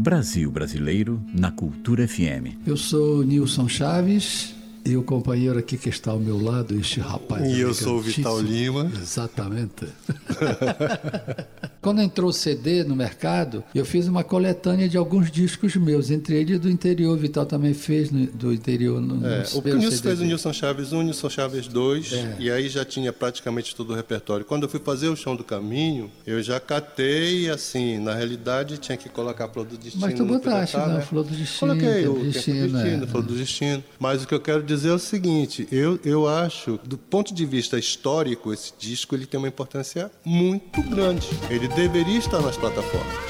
Brasil Brasileiro na Cultura FM. Eu sou Nilson Chaves e o companheiro aqui que está ao meu lado, este rapaz. E eu sou o Vital Lima. Exatamente. Quando entrou o CD no mercado, eu fiz uma coletânea de alguns discos meus, entre eles do interior. O Vital também fez do interior. O Nilson fez o Nilson Chaves 1, o Nilson Chaves 2, e aí já tinha praticamente todo o repertório. Quando eu fui fazer o Chão do Caminho, eu já catei, assim, na realidade tinha que colocar Flor do Destino. Mas tu botaste, né? Flor do Destino. Coloquei o Destino, Flor do Destino. Mas o que eu quero dizer é o seguinte, eu acho, do ponto de vista histórico, esse disco ele tem uma importância muito grande. Ele deveria estar nas plataformas.